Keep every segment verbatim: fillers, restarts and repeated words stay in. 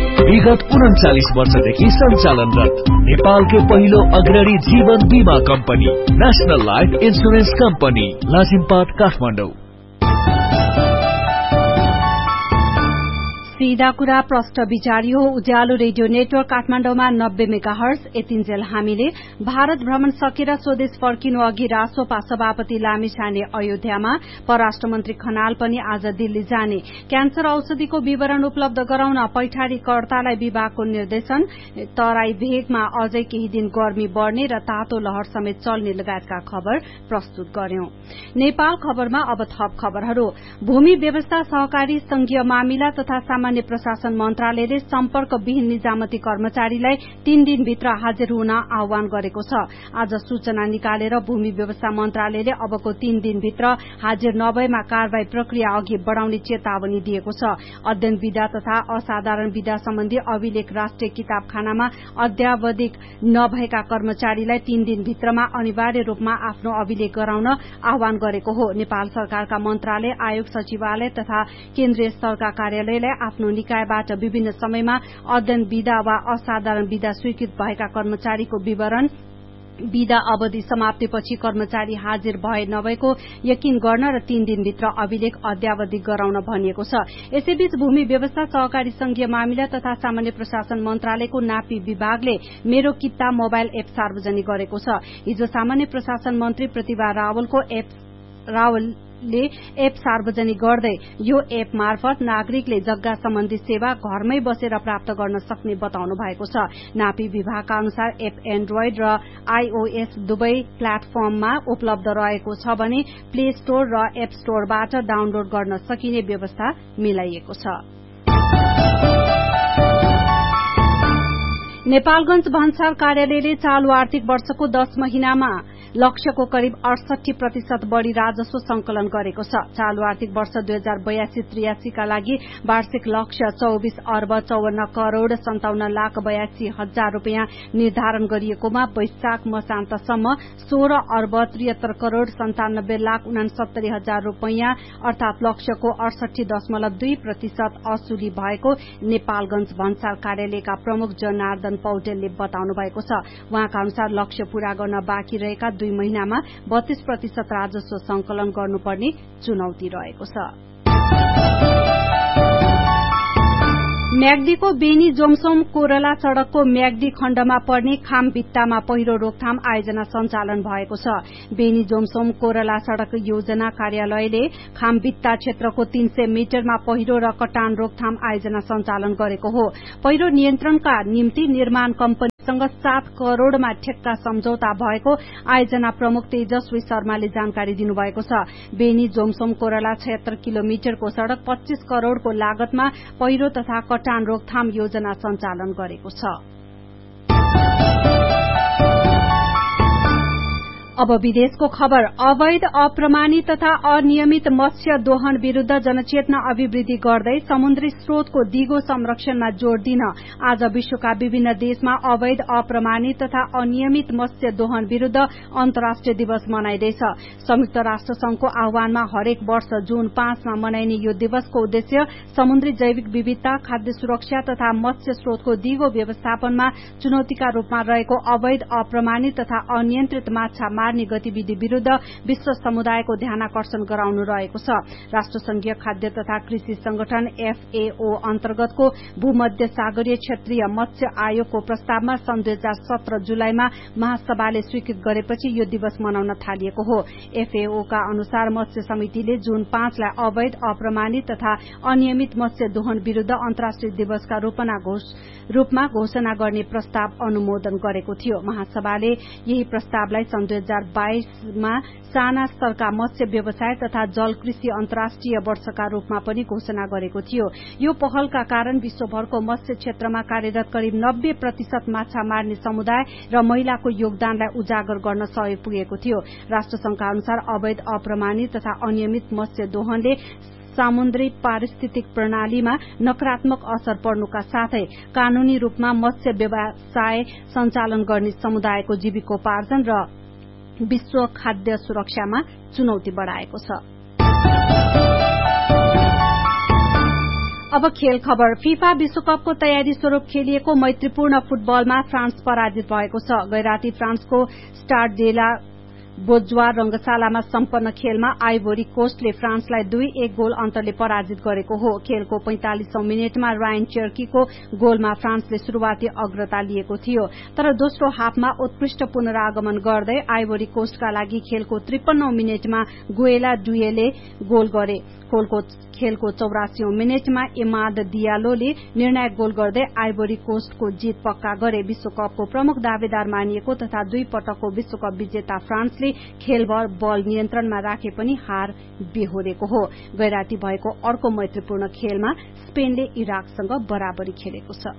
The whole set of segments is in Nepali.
विगत उन्चालीस वर्षदेखि सञ्चालनरत नेपालकै पहिलो अग्रणी जीवन बीमा company national life insurance company Lazimpat Kathmandu. सीधा कुरा प्रष्ट विचारियो उज्यालो रेडियो नेटवर्क काठमाडौँमा नब्बे मेगाहर्ज। यतिन्जेल हामीले भारत भ्रमण सकेर स्वदेश फर्किनु अघि रासोपा सभापति लामिछाने अयोध्यामा, परराष्ट्र मन्त्री खनाल पनि आज दिल्ली जाने, क्यान्सर औषधिको विवरण उपलब्ध गराउन पैठारी कर्तालाई विभागको निर्देशन, तराई भेगमा अझै केही दिन गर्मी बढ़ने र तातो लहर समेत चल्ने लगायतका खबर प्रस्तुत गर्यौं। नेपाल खबरमा अब थप खबरहरू। भूमि व्यवस्था सहकारी संघीय मामिला तथा सामान्य प्रशासन मन्त्रालयले सम्पर्कविहीन निजामती कर्मचारीलाई तीन दिनभित्र हाजिर हुन आह्वान गरेको छ। आज सूचना निकालेर भूमि व्यवस्था मन्त्रालयले अबको तीन दिनभित्र हाजिर नभएमा कार्यवाही प्रक्रिया अघि बढ़ाउने चेतावनी दिएको छ। अध्ययन विधा तथा असाधारण विधा सम्बन्धी अभिलेख राष्ट्रिय किताबखानामा अद्यावधिक नभएका कर्मचारीलाई तीन दिनभित्रमा अनिवार्य रूपमा आफ्नो अभिलेख गराउन आह्वान गरेको हो। नेपाल सरकारका मन्त्रालय, आयोग, सचिवालय तथा केन्द्रीय स्तरका कार्यालयलाई आफ्नो निकायबाट विभिन्न समयमा अध्ययन विधा वा असाधारण विधा स्वीकृत भएका कर्मचारीको विवरण, विधा अवधि समाप्तिपछि कर्मचारी हाजिर भए नभएको यकिन गर्न र तीन दिनभित्र अभिलेख अद्यावधिक गराउन भनिएको छ। यसैबीच भूमि व्यवस्था सहकारी संघीय मामिला तथा सामान्य प्रशासन मन्त्रालयको नापी विभागले मेरो किता मोबाइल एप सार्वजनिक गरेको छ। हिजो सामान्य प्रशासन मन्त्री प्रतिभा रावलको एप रावल ले एप सार्वजनिक गर्दै यो एप मार्फत नागरिकले जग्गा सम्बन्धी सेवा घरमै बसेर प्राप्त गर्न सक्ने बताउनु भएको छ। नापी विभागका अनुसार एप एन्ड्रोइड र आईओएस दुवै प्लेटफर्ममा उपलब्ध रहेको छ भने प्ले स्टोर र एप स्टोरबाट डाउनलोड गर्न सकिने व्यवस्था मिलाइएको छ। नेपालगंज भन्सार कार्यालयले चालू आर्थिक वर्षको दश महिनामा लक्ष्यको करिब अडसठी प्रतिशत बढ़ी राजस्व संकलन गरेको छ। चालू आर्थिक वर्ष दुई हजार बयासी त्रियासीका लागि वार्षिक लक्ष्य चौबिस अर्ब चौवन्न करोड़ सन्ताउन्न लाख बयासी हजार रूपियाँ निर्धारण गरिएकोमा वैशाख मसान्तसम्म सोह्र अर्ब त्रिहत्तर करोड़ सन्तानब्बे लाख उनासत्तरी हजार रूपियाँ अर्थात लक्ष्यको अडसठी दशमलव दुई प्रतिशत असुली भएको नेपालगंज भन्सार कार्यालयका प्रमुख जनार्दन पौडेलले बताउनु भएको छ। उहाँका अनुसार लक्ष्य पूरा गर्न बाँकी रहेका दुई महिनामा बत्तीस प्रतिशत राजस्व संकलन गर्नुपर्ने चुनौती रहेको छ। म्याग्दीको बेनी जोमसोम कोरला सड़कको म्याग्दी खण्डमा पर्ने खाम भित्तामा पहिरो रोकथाम आयोजना सञ्चालन भएको छ। बेनी जोमसोम कोरला सड़क योजना कार्यालयले खाम भित्ता क्षेत्रको तीन सय मिटरमा पहिरो र कटान रोकथाम आयोजना सञ्चालन गरेको हो। पहिरो नियन्त्रणका निम्ति निर्माण कम्पनी सँग सात करोड़मा ठेक्का सम्झौता भएको आयोजना प्रमुख तेजस्वी शर्माले जानकारी दिनुभएको छ। बेनी जोमसोम कोरला छयत्तर किलोमिटरको सड़क पच्चीस करोड़को लागतमा पहिरो तथा कटान रोकथाम योजना सञ्चालन गरेको छ। अब विदेशको खबर। अवैध अप्रमाणित तथा अनियमित मत्स्य दोहन विरूद्ध जनचेतना अभिवृद्धि गर्दै समुद्री स्रोतको दिगो संरक्षणमा जोड़ दिन आज विश्वका विभिन्न देशमा अवैध अप्रमाणित तथा अनियमित मत्स्य दोहन विरूद्ध अन्तर्राष्ट्रिय दिवस मनाइँदैछ। संयुक्त राष्ट्र संघको आह्वानमा हरेक वर्ष जून पाँचमा मनाइने यो दिवसको उद्देश्य समुद्री जैविक विविधता, खाद्य सुरक्षा तथा मत्स्य स्रोतको दिगो व्यवस्थापनमा चुनौतीका रूपमा रहेको अवैध अप्रमाणित तथा अनियन्त्रित माछा मार्ने गतिविधि विरूद्ध विश्व समुदायको ध्यानाकर्षण गराउनु रहेको छ। राष्ट्रसंघीय खाद्य तथा कृषि संगठन एफएओ अन्तर्गतको भूमध्य सागरीय क्षेत्रीय मत्स्य आयोगको प्रस्तावमा सन् दुई हजार सत्र जुलाईमा महासभाले स्वीकृत गरेपछि यो दिवस मनाउन थालिएको हो। एफएओका अनुसार मत्स्य समितिले जून पाँचलाई अवैध अप्रमाणित तथा अनियमित मत्स्य दोहन विरूद्ध अन्तर्राष्ट्रिय दिवसका रूपमा घोषणा गर्ने प्रस्ताव अनुमोदन गरेको थियो। महासभाले यही प्रस्तावलाई सन् दुई हजार बाइसमा साना स्तरका मत्स्य व्यवसाय तथा जल कृषि अन्तर्राष्ट्रिय वर्षका रूपमा पनि घोषणा गरेको थियो। यो पहलका कारण विश्वभरको मत्स्य क्षेत्रमा कार्यरत करिब नब्बे प्रतिशत माछा मार्ने समुदाय र महिलाको योगदानलाई उजागर गर्न सहयोग पुगेको थियो। राष्ट्रसंघका अनुसार अवैध अप्रमाणित तथा अनियमित मत्स्य दोहनले समुद्री पारिस्थितिक प्रणालीमा नकारात्मक असर पर्नुका साथै कानूनी रूपमा मत्स्य व्यवसाय सञ्चालन गर्ने समुदायको जीविकोपार्जन र विश्व खाद्य सुरक्षामा चुनौती बढ़ाएको छ। अब खेल खबर। फीफा विश्वकपको तयारी स्वरूप खेलिएको मैत्रीपूर्ण फुटबलमा फ्रान्स पराजित भएको छ। गैराती फ्रान्सको स्टाड डेला बोज्वार रंगशालामा सम्पन्न खेलमा आइभोरी कोस्टले फ्रान्सलाई दुई एक गोल अन्तरले पराजित गरेको हो। खेलको पैंतालिसौं मिनटमा रायन चेर्कीको गोलमा फ्रान्सले शुरूआती अग्रता लिएको थियो, तर दोस्रो हाफमा उत्कृष्ट पुनरागमन गर्दै आइभोरी कोस्टका लागि खेलको त्रिपन्नौं मिनटमा गुएला डुएले गोल गरे। खेलको चौरासीौं मिनटमा इमाद दियालोले निर्णायक गोल गर्दै आइभोरी कोस्टको जीत पक्का गरे। विश्वकपको प्रमुख दावेदार मानिएको तथा दुई पटकको विश्वकप विजेता फ्रान्सले खेलभर बल नियन्त्रणमा राखे पनि हार बेहोरेको हो। गैराती भएको अर्को मैत्रीपूर्ण खेलमा स्पेनले इराकसँग बराबरी खेलेको छ।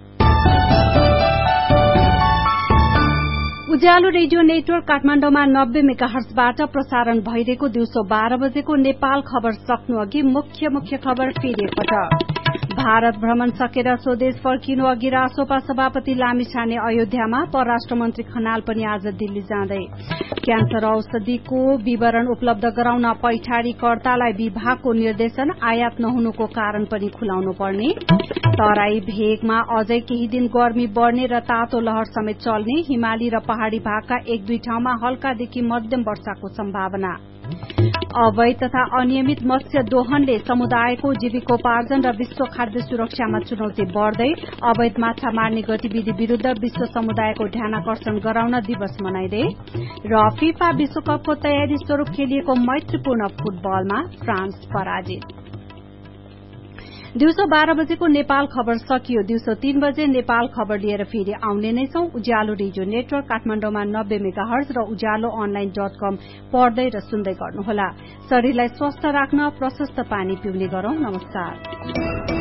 उज्यालो रेडियो नेटवर्क काठमाडौँमा नब्बे मेगाहर्जबाट प्रसारण भइरहेको दिउँसो बाह्र बजेको नेपाल खबर सक्नु अघि मुख्य मुख्य खबर फेरि एकपटक। भारत भ्रमण सकेर स्वदेश फर्किनु अघि रासोपा सभापति लामिछाने अयोध्यामा, परराष्ट्र मन्त्री खनाल पनि आज दिल्ली जाँदै। क्यान्सर औषधिको विवरण उपलब्ध गराउन पैठारी कर्तालाई विभागको निर्देशन, आयात नहुनुको कारण पनि खुलाउनु पर्ने। तराई भेगमा अझै केही दिन गर्मी बढ़ने र तातो लहर समेत चल्ने, हिमाली र पहाड़ी भागका एक दुई ठाउँमा हल्कादेखि मध्यम वर्षाको सम्भावना। अवैध तथा अनियमित मत्स्य दोहनले समुदायको जीविकोपार्जन र विश्व खाद्य सुरक्षामा चुनौती बढ़दै, अवैध माछा मार्ने गतिविधि विरूद्ध विश्व समुदायको ध्यानाकर्षण गराउन दिवस मनाइँदै, र फीफा विश्वकपको तयारी स्वरूप खेलिएको मैत्रीपूर्ण फुटबलमा फ्रान्स पराजित। दिउँसो बाह्र बजेको नेपाल खबर सकियो। दिउँसो तीन बजे नेपाल खबर लिएर फेरि आउने नै छौं। उज्यालो रेडियो नेटवर्क काठमाडौँमा नब्बे मेगाहर्ज र उज्यालो अनलाइन डट कम पढ्दै र सुन्दै गर्नुहोला। शरीरलाई स्वस्थ राख्न प्रशस्त पानी पिउने गरौं। नमस्कार।